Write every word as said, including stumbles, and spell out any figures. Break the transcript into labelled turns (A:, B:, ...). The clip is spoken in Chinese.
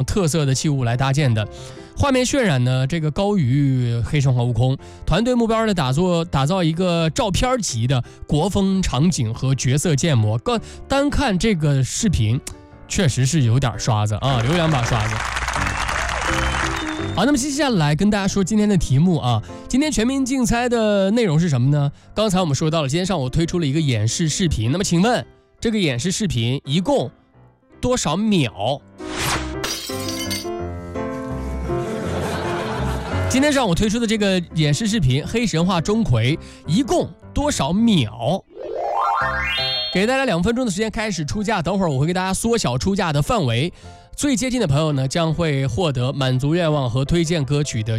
A: 特色的器物来搭建的。画面渲染呢，这个高于黑神话悟空。团队目标呢，打造打造一个照片级的国风场景和角色建模。个单看这个视频，确实是有点刷子啊，有两把刷子。好，那么接下来跟大家说今天的题目啊，今天全民竞猜的内容是什么呢？刚才我们说到了，今天上午推出了一个演示视频，那么请问这个演示视频一共多少秒？今天上午推出的这个演示视频《黑神话：钟馗》一共多少秒？给大家两分钟的时间开始出价，等会儿我会给大家缩小出价的范围。最接近的朋友呢，将会获得满足愿望和推荐歌曲的